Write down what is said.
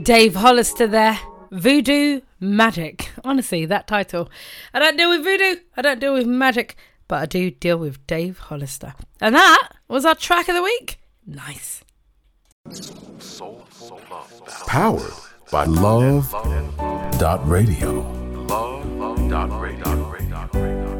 Dave Hollister there. Voodoo Magic. Honestly, that title. I don't deal with voodoo. I don't deal with magic. But I do deal with Dave Hollister. And that was our track of the week. Nice. Powered by Love.Radio.